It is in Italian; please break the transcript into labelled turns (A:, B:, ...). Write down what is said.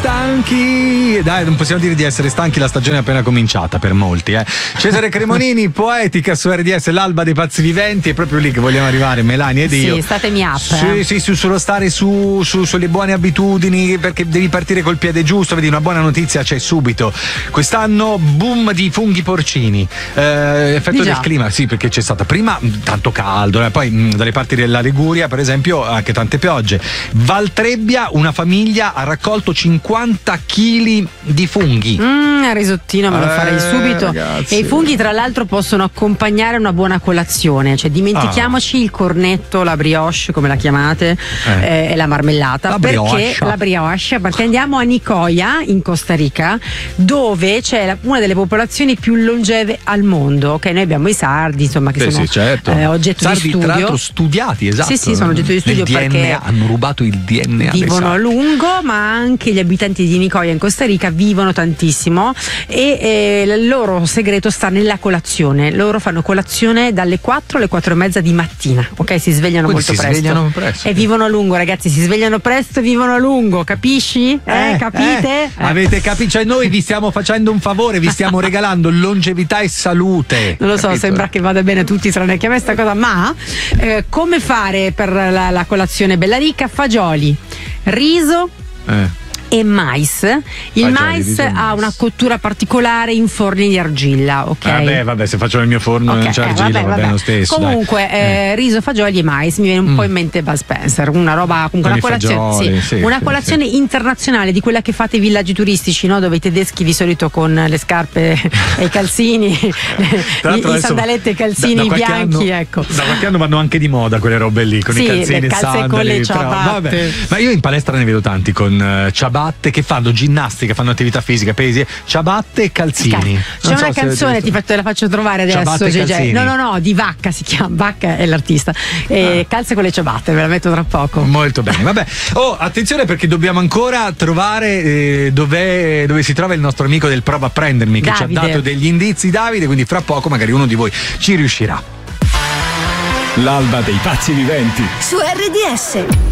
A: stanchi. Dai, non possiamo dire di essere stanchi, la stagione è appena cominciata per molti, Cesare Cremonini, Poetica su RDS, l'alba dei pazzi viventi, è proprio lì che vogliamo arrivare, Melania ed io.
B: Sì, statemi up.
A: Sì, sullo stare sulle buone abitudini, perché devi partire col piede giusto. Vedi, una buona notizia c'è subito. Quest'anno boom di funghi porcini, effetto del clima, sì, perché c'è stata prima tanto caldo, poi dalle parti della Liguria per esempio anche tante piogge. Valtrebbia, una famiglia ha raccolto 50 kg di funghi.
B: Risottino me lo farei subito.
A: Ragazzi.
B: E i funghi tra l'altro possono accompagnare una buona colazione, cioè dimentichiamoci il cornetto, la brioche come la chiamate, e la marmellata, la brioche, perché andiamo a Nicoya in Costa Rica, dove c'è una delle popolazioni più longeve al mondo. Ok, noi abbiamo i sardi, insomma, che sono oggetto
A: sardi,
B: di studio.
A: Tra l'altro studiati, esatto.
B: Sì, sono oggetto di studio perché
A: hanno rubato il DNA.
B: Vivono a lungo, ma anche gli abitanti di Nicoya in Costa Rica vivono tantissimo, e il loro segreto sta nella colazione. Loro fanno colazione dalle 4 alle 4 e mezza di mattina, ok? Si svegliano molto presto. E vivono a lungo, ragazzi, si svegliano presto e vivono a lungo, capisci? Capite?
A: Avete capito? Cioè noi vi stiamo facendo un favore, vi stiamo regalando longevità e salute.
B: Non lo so, sembra che vada bene a tutti tranne che a me sta cosa, ma come fare per la colazione bella ricca? Fagioli, riso e mais. Il mais ha una cottura particolare in forni di argilla, ok? Vabbè,
A: se faccio nel mio forno non c'è argilla, va bene lo stesso.
B: Comunque, riso, fagioli e mais, mi viene un po' in mente Bud Spencer, una roba, comunque una colazione, una colazione internazionale, di quella che fate ai villaggi turistici, no? Dove i tedeschi di solito con le scarpe e i calzini, i sandaletti e i calzini bianchi, ecco.
A: Da qualche anno vanno anche di moda quelle robe lì, con i calzini e sandali,
B: con le ciabatte.
A: Ma io in palestra ne vedo tanti con ciabatte che fanno ginnastica, fanno attività fisica, pesi, ciabatte e calzini.
B: C'è una canzone, te la faccio trovare adesso, no, di Vacca si chiama, Vacca è l'artista, calze con le ciabatte, ve la metto tra poco.
A: Molto bene, vabbè. Attenzione, perché dobbiamo ancora trovare dove si trova il nostro amico del Prova a prendermi, che
B: Davide.
A: ci ha dato degli indizi, Davide, quindi fra poco magari uno di voi ci riuscirà.
C: L'alba dei pazzi viventi
D: su RDS.